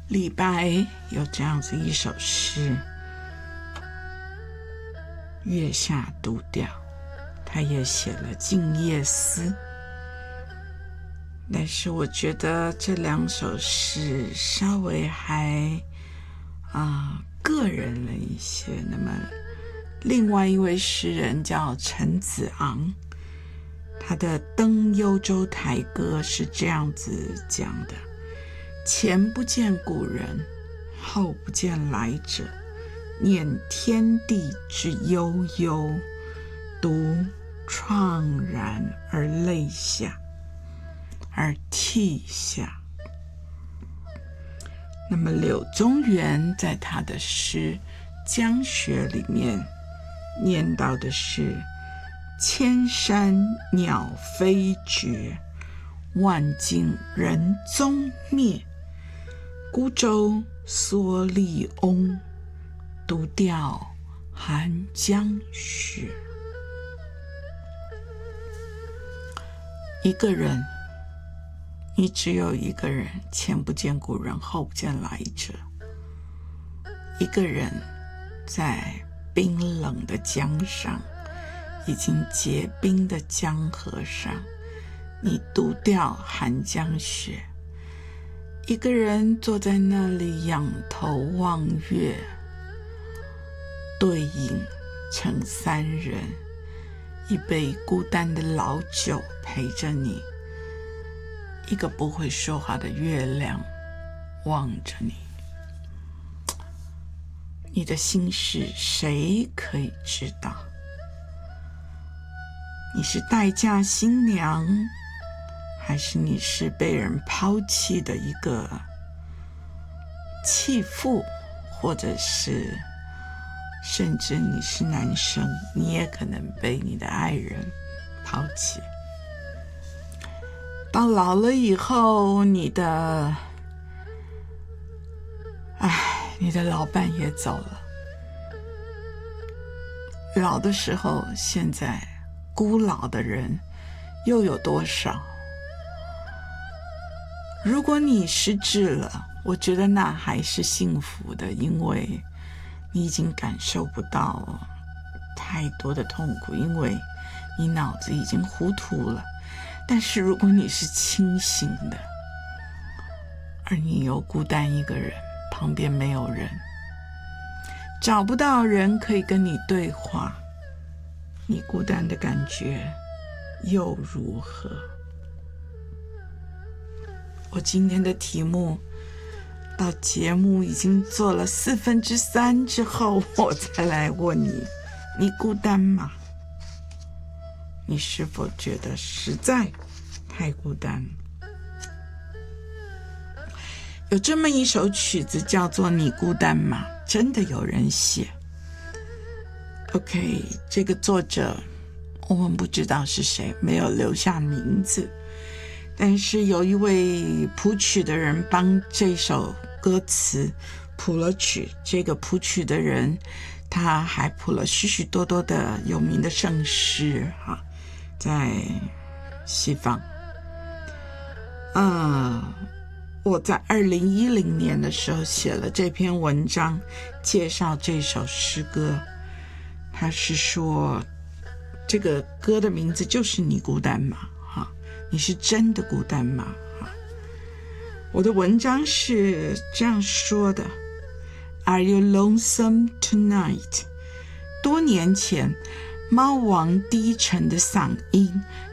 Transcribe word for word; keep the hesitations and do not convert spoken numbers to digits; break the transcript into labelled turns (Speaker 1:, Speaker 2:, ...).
Speaker 1: 李白有这样子一首诗，月下独钓，他也写了静夜思，但是我觉得这两首诗稍微还啊、呃、个人了一些。那么另外一位诗人叫陈子昂，他的《登幽州台歌》是这样子讲的：前不见古人，后不见来者，念天地之悠悠，独怆然而泪下，而涕下。那么柳宗元在他的诗《江雪》里面念到的是：千山鸟飞绝，万径人踪灭，孤舟蓑笠翁，独钓寒江雪。一个人，你只有一个人，前不见古人，后不见来者。一个人在冰冷的江上，已经结冰的江河上，你独钓寒江雪。一个人坐在那里仰头望月，对影成三人，一杯孤单的老酒陪着你，一个不会说话的月亮望着你。你的心事谁可以知道？你是待嫁新娘，还是你是被人抛弃的一个弃妇，或者是甚至你是男生，你也可能被你的爱人抛弃。到老了以后，你的唉，你的老伴也走了。老的时候，现在孤老的人又有多少？如果你失智了，我觉得那还是幸福的，因为你已经感受不到太多的痛苦，因为你脑子已经糊涂了。但是如果你是清醒的，而你又孤单一个人，旁边没有人，找不到人可以跟你对话，你孤单的感觉又如何？我今天的题目到节目已经做了四分之三之后，我才来问你，你孤单吗？你是否觉得实在太孤单？有这么一首曲子叫做《你孤单吗》，真的有人写。OK， 这个作者我们不知道是谁，没有留下名字，但是有一位谱曲的人帮这首歌词谱了曲。这个谱曲的人他还谱了许许多多的有名的圣诗哈，在西方。呃，我在二零一零年的时候写了这篇文章，介绍这首诗歌。他是说，这个歌的名字就是你孤单吗？哈，你是真的孤单吗？哈，我的文章是这样说的 ：Are you lonesome tonight？ 多年前，猫王低沉的嗓音